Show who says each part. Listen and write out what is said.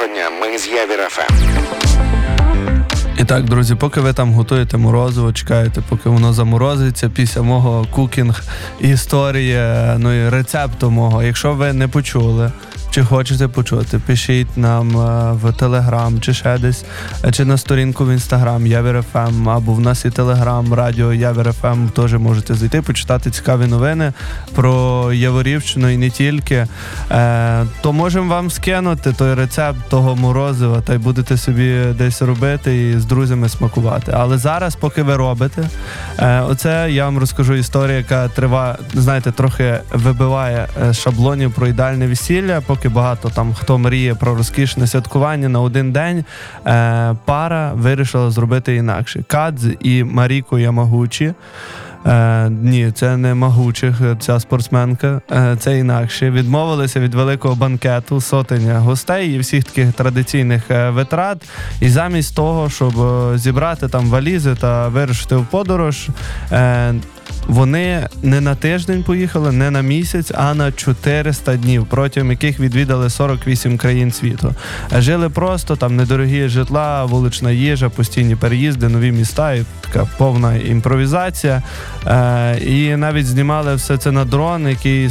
Speaker 1: дня. Ми з Явір ФМ.
Speaker 2: І так, друзі, поки ви там готуєте морозиво, чекаєте, поки воно заморозиться, після мого кукінг історії, ну і рецепту мого, якщо ви не почули, чи хочете почути, пишіть нам в Телеграм, чи ще десь, чи на сторінку в Інстаграм Явір ФМ, або в нас і Телеграм, радіо Явір ФМ, теж можете зайти, почитати цікаві новини про Яворівщину і не тільки. То можемо вам скинути той рецепт того морозива, та й будете собі десь робити і з друзями смакувати. Але зараз, поки ви робите, оце я вам розкажу історію, яка триває, знаєте, трохи вибиває шаблонів про ідеальне весілля, поки багато там хто мріє про розкішне святкування на один день, пара вирішила зробити інакше. Кадз і Маріко Ямагучі. Ні, це не Магучих, ця спортсменка, це інакше. Відмовилися від великого банкету, сотення гостей і всіх таких традиційних витрат. І замість того, щоб зібрати там валізи та вирушити в подорож, вони не на тиждень поїхали, не на місяць, а на 400 днів, протягом яких відвідали 48 країн світу. Жили просто, там недорогі житла, вулична їжа, постійні переїзди, нові міста і така повна імпровізація. І навіть знімали все це на дрон, який